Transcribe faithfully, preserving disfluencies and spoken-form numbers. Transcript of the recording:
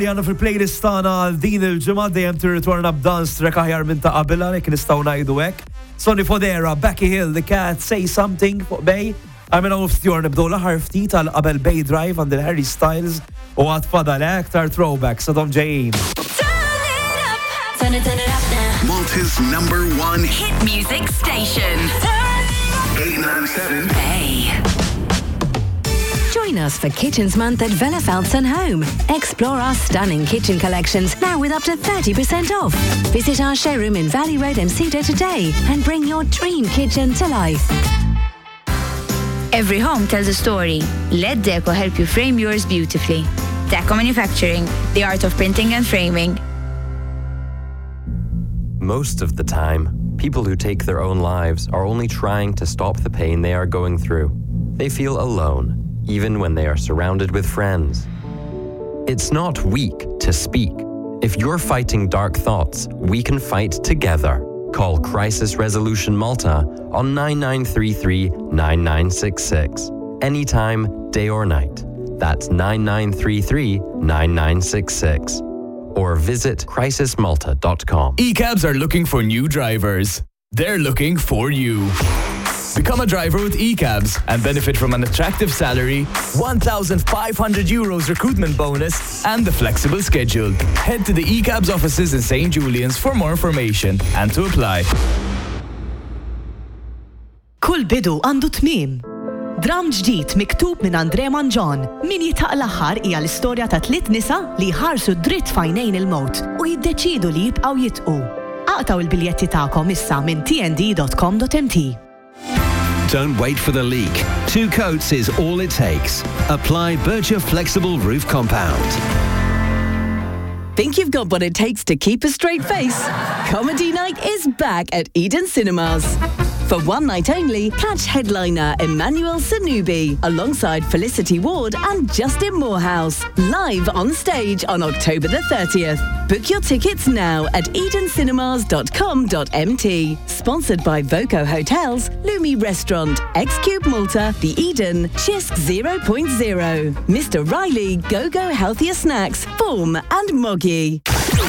Li għanna fil-playlist tagħna din il-ġimgħa dejjem tirritorna b'dance track aħjar minn ta' qabilha li kien nistgħu ngħidu hekk. Sonny Fodera, Becky Hill, The Cat, Say Something fuq Bej. Għamina u ftjor nibdow laħar ftit għal qabel Bay Drive għand il-Harry Styles u għad fadal aktar throwbacks għadhom ġejjin. Malta's number one hit music station. eight ninety-seven Bay. Join us for Kitchens Month at Vella Felton Home. Explore our stunning kitchen collections now with up to thirty percent off. Visit our showroom in Valley Road and Cedar today and bring your dream kitchen to life. Every home tells a story. Let Deco help you frame yours beautifully. Deco Manufacturing, the art of printing and framing. Most of the time, people who take their own lives are only trying to stop the pain they are going through. They feel alone, even when they are surrounded with friends. It's not weak to speak. If you're fighting dark thoughts, we can fight together. Call Crisis Resolution Malta on nine nine three three nine nine six six. Anytime, day or night. That's nine nine three three nine nine six six. Or visit crisis malta dot com. E-cabs are looking for new drivers. They're looking for you. Become a driver with E-cabs and benefit from an attractive salary, one thousand five hundred euros recruitment bonus, and the flexible schedule. Head to the E-cabs offices in Saint Julian's for more information and to apply. Kull bidu għandu tmiem. Dram ġdid miktub minn Andre Manjon. Min jitaq l-aħħar hija l-istorja ta' tliet nisa li ħarsu dritt fajnejn il-mowt u jiddeċidu li jibqgħu jitqu. Aqtaw il-biljetti tagħkom issa minn t n d dot com dot m t. Don't wait for the leak. Two coats is all it takes. Apply Bircher Flexible Roof Compound. Think you've got what it takes to keep a straight face? Comedy Night is back at Eden Cinemas. For one night only, catch headliner Emmanuel Sanubi alongside Felicity Ward and Justin Morehouse live on stage on October the thirtieth. Book your tickets now at eden cinemas dot com dot m t. Sponsored by Voco Hotels, Lumi Restaurant, X-Cube Malta, The Eden, Chisk zero point zero, Mister Riley, Go-Go Healthier Snacks, Form and Moggy.